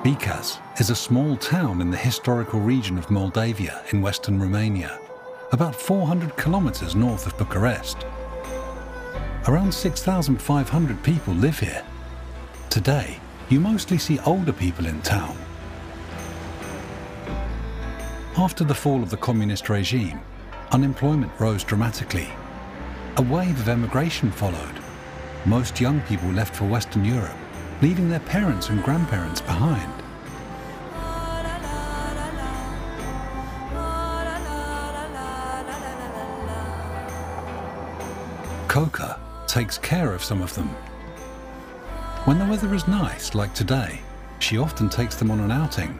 Bicaz is a small town in the historical region of Moldavia in western Romania, about 400 kilometers north of Bucharest. Around 6,500 people live here. Today, you mostly see older people in town. After the fall of the communist regime, unemployment rose dramatically. A wave of emigration followed. Most young people left for Western Europe, leaving their parents and grandparents behind. Coca takes care of some of them. When the weather is nice, like today, she often takes them on an outing.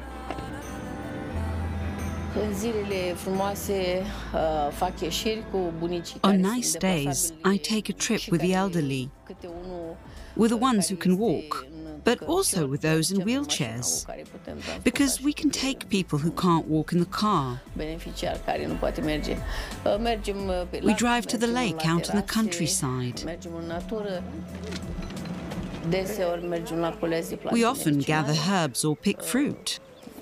On nice days, I take a trip with the elderly, with the ones who can walk, but also with those in wheelchairs, because we can take people who can't walk in the car. We drive to the lake out in the countryside. We often gather herbs or pick fruit.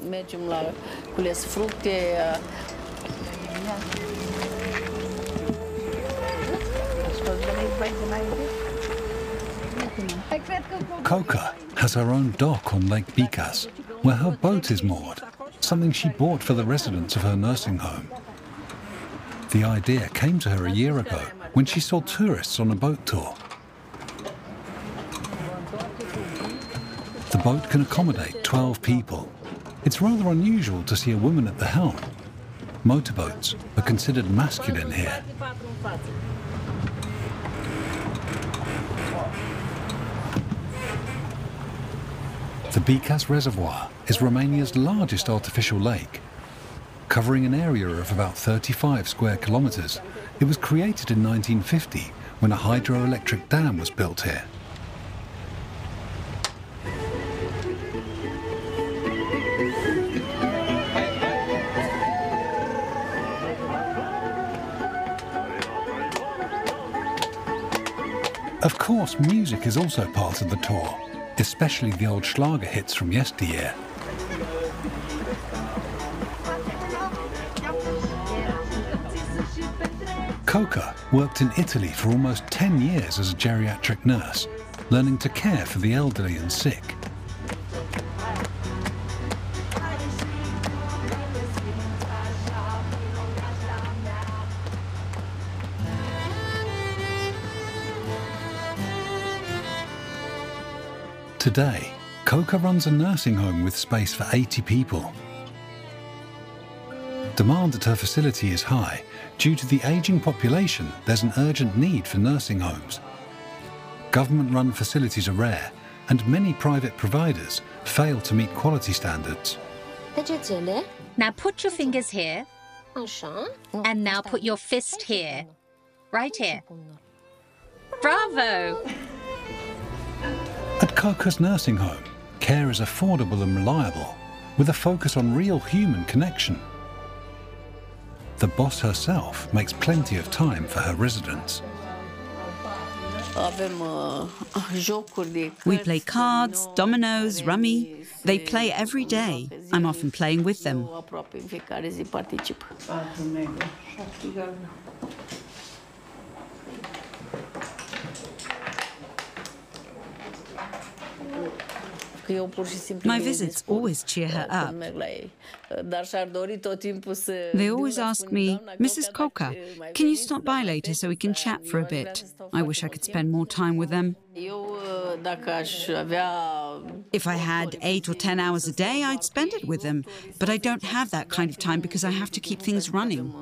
Coca has her own dock on Lake Bicaz, where her boat is moored, something she bought for the residents of her nursing home. The idea came to her a year ago when she saw tourists on a boat tour. The boat can accommodate 12 people. It's rather unusual to see a woman at the helm. Motorboats are considered masculine here. The Bicaz Reservoir is Romania's largest artificial lake. Covering an area of about 35 square kilometers, it was created in 1950 when a hydroelectric dam was built here. Of course, music is also part of the tour, especially the old Schlager hits from yesteryear. Coca worked in Italy for almost 10 years as a geriatric nurse, learning to care for the elderly and sick. Today, Coca runs a nursing home with space for 80 people. Demand at her facility is high. Due to the ageing population, there's an urgent need for nursing homes. Government-run facilities are rare, and many private providers fail to meet quality standards. Now put your fingers here, and now put your fist here. Right here. Bravo! At Coca's nursing home, care is affordable and reliable, with a focus on real human connection. The boss herself makes plenty of time for her residents. We play cards, dominoes, rummy. They play every day. I'm often playing with them. My visits always cheer her up. They always ask me, Mrs. Coca, can you stop by later so we can chat for a bit? I wish I could spend more time with them. If I had 8 or 10 hours a day, I'd spend it with them. But I don't have that kind of time because I have to keep things running.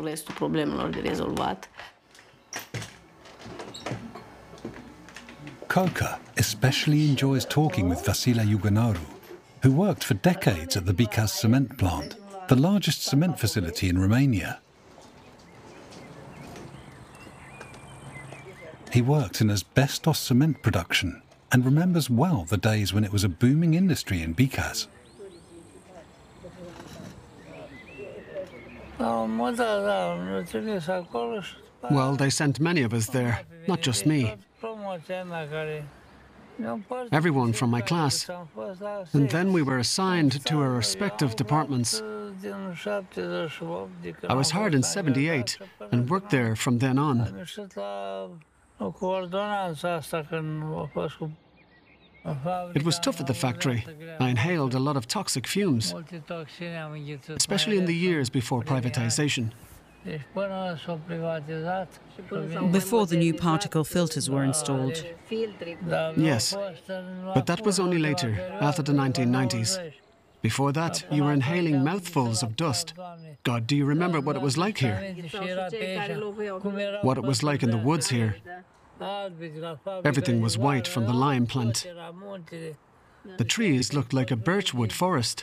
Coca especially enjoys talking with Vasile Iugenaru, who worked for decades at the Bicaz cement plant, the largest cement facility in Romania. He worked in asbestos cement production and remembers well the days when it was a booming industry in Bicaz. Well, they sent many of us there, not just me. everyone from my class. And then we were assigned to our respective departments. I was hired in '78 and worked there from then on. It was tough at the factory. I inhaled a lot of toxic fumes, especially in the years before privatization. Before the new particle filters were installed. Yes, but that was only later, after the 1990s. Before that, you were inhaling mouthfuls of dust. God, do you remember what it was like here? What it was like in the woods here. Everything was white from the lime plant. The trees looked like a birchwood forest.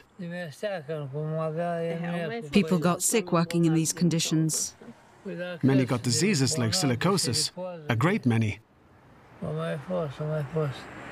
People got sick working in these conditions. Many got diseases like silicosis, a great many.